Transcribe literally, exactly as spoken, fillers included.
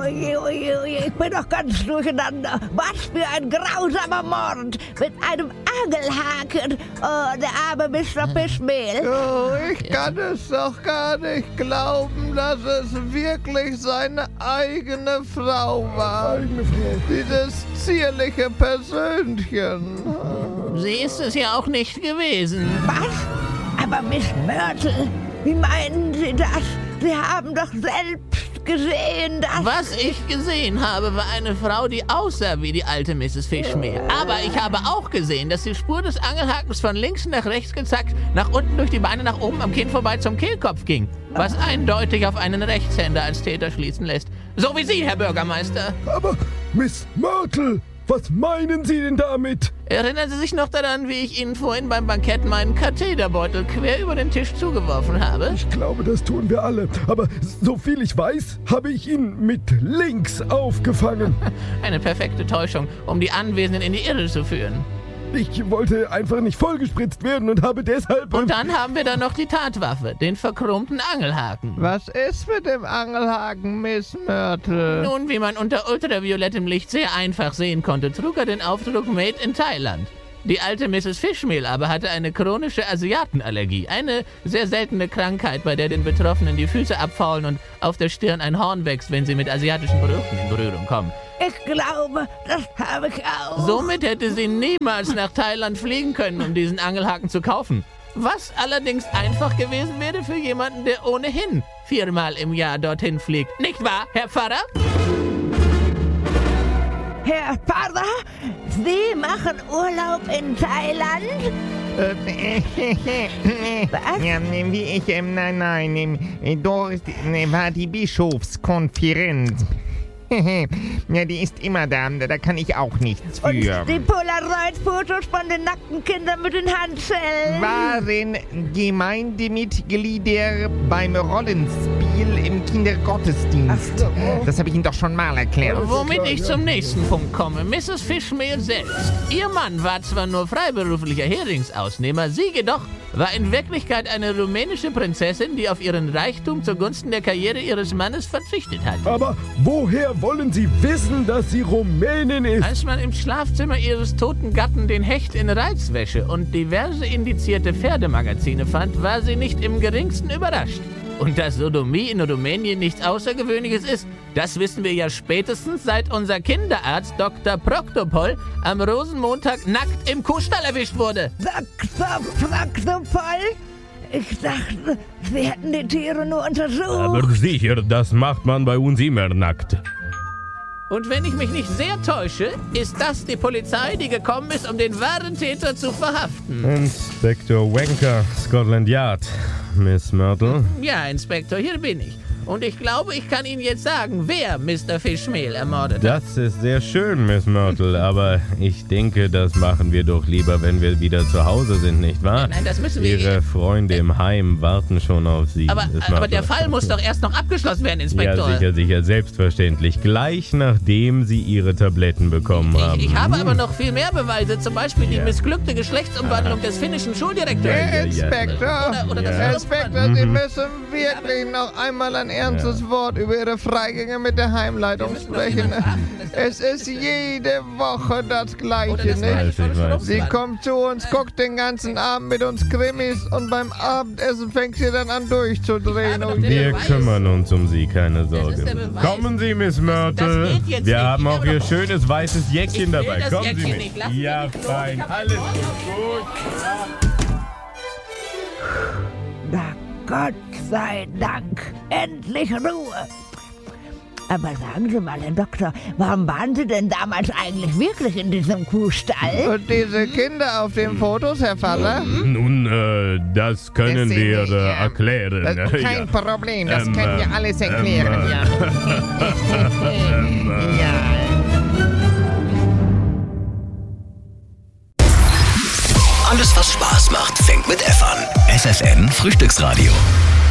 oje, oje, oje, ich bin doch ganz durcheinander. Was für ein grausamer Mord mit einem Angelhaken. Oh, der arme Mister Fischmehl. Oh, ich kann es doch gar nicht glauben, dass es wirklich seine eigene Frau war. Eigene Frau. Dieses zierliche Persönchen. Sie ist es ja auch nicht gewesen. Was? Aber Miss Myrtle, wie meinen Sie das? Sie haben doch selbst gesehen, dass... Was ich gesehen habe, war eine Frau, die aussah wie die alte Misses Fischmehl. Aber ich habe auch gesehen, dass die Spur des Angelhakens von links nach rechts gezackt, nach unten durch die Beine, nach oben am Kinn vorbei zum Kehlkopf ging. Was eindeutig auf einen Rechtshänder als Täter schließen lässt. So wie Sie, Herr Bürgermeister. Aber, Miss Myrtle, was meinen Sie denn damit? Erinnern Sie sich noch daran, wie ich Ihnen vorhin beim Bankett meinen Katheterbeutel quer über den Tisch zugeworfen habe? Ich glaube, das tun wir alle. Aber so viel ich weiß, habe ich ihn mit links aufgefangen. Eine perfekte Täuschung, um die Anwesenden in die Irre zu führen. Ich wollte einfach nicht vollgespritzt werden und habe deshalb... Und dann haben wir da noch die Tatwaffe, den verchromten Angelhaken. Was ist mit dem Angelhaken, Miss Myrtle? Nun, wie man unter ultraviolettem Licht sehr einfach sehen konnte, trug er den Aufdruck Made in Thailand. Die alte Misses Fischmehl aber hatte eine chronische Asiatenallergie, eine sehr seltene Krankheit, bei der den Betroffenen die Füße abfaulen und auf der Stirn ein Horn wächst, wenn sie mit asiatischen Produkten in Berührung kommen. Ich glaube, das habe ich auch. Somit hätte sie niemals nach Thailand fliegen können, um diesen Angelhaken zu kaufen. Was allerdings einfach gewesen wäre für jemanden, der ohnehin viermal im Jahr dorthin fliegt. Nicht wahr, Herr Pfarrer? Herr Pfarrer, Sie machen Urlaub in Thailand? Was? Ja, wie ich, ähm, nein, nein, ähm, dort äh, war die Bischofskonferenz. Ja, die ist immer da, da kann ich auch nichts für. Und die Polaroid-Fotos von den nackten Kindern mit den Handschellen? Waren Gemeindemitglieder beim Rollenspiel im Kindergottesdienst. So. Das habe ich Ihnen doch schon mal erklärt. Womit ich zum nächsten Punkt komme. Misses Fischmehl selbst. Ihr Mann war zwar nur freiberuflicher Heringsausnehmer, sie jedoch war in Wirklichkeit eine rumänische Prinzessin, die auf ihren Reichtum zugunsten der Karriere ihres Mannes verzichtet hat. Aber woher wollen Sie wissen, dass sie Rumänin ist? Als man im Schlafzimmer ihres toten Gatten den Hecht in Reizwäsche und diverse indizierte Pferdemagazine fand, war sie nicht im geringsten überrascht. Und dass Sodomie in Rumänien nichts Außergewöhnliches ist, das wissen wir ja spätestens, seit unser Kinderarzt Doktor Proktopol am Rosenmontag nackt im Kuhstall erwischt wurde. Doktor Proktopol? Ich dachte, Sie hätten die Tiere nur untersucht. Aber sicher, das macht man bei uns immer nackt. Und wenn ich mich nicht sehr täusche, ist das die Polizei, die gekommen ist, um den wahren Täter zu verhaften. Inspektor Wanker, Scotland Yard. Miss Myrtle? Ja, Inspektor, hier bin ich. Und ich glaube, ich kann Ihnen jetzt sagen, wer Mister Fischmehl ermordet hat. Das ist sehr schön, Miss Myrtle, aber ich denke, das machen wir doch lieber, wenn wir wieder zu Hause sind, nicht wahr? Nein, das müssen wir... Ihre Freunde im Heim warten schon auf Sie. Aber, aber der Fall muss doch erst noch abgeschlossen werden, Inspektor. Ja, sicher, sicher, selbstverständlich. Gleich nachdem Sie Ihre Tabletten bekommen haben. Ich, ich habe aber noch viel mehr Beweise, zum Beispiel die Ja. missglückte Geschlechtsumwandlung des finnischen Schuldirektors. Ja, ja, ja. Inspektor, Oder, oder das Ja. Inspektor, Sie Mhm. müssen wirklich noch einmal ein ernstes Ja. Wort über Ihre Freigänge mit der Heimleitung sprechen. Es ist jede Woche das Gleiche, Oder das nicht? weiß, ich weiß. Sie kommt zu uns, guckt den ganzen Abend mit uns Krimis und beim Abendessen fängt sie dann an durchzudrehen. Aber Und der Wir Beweis. kümmern uns um Sie, keine ist Sorge. der Beweis. Kommen Sie, Miss Myrtle. Das geht jetzt Wir nicht. haben auch Ihr schönes weißes Ich Jäckchen will dabei. das Kommen Sie Jäckchen mit. nicht. Lassen Sie Ja, mich los. fein. Ich hab Alles Sorge. gut. Na Gott sei Dank, endlich Ruhe. Aber sagen Sie mal, Herr Doktor, warum waren Sie denn damals eigentlich wirklich in diesem Kuhstall? Und diese Kinder auf den Fotos, Herr Vater? Nun, äh, das können Das, wir äh, äh, ja. erklären. Das ist äh, kein ja. Problem, das Ähm, können wir äh, alles erklären, ähm, ja. ähm, äh, ja. Alles, was Spaß macht, fängt mit F an. F F N Frühstücksradio.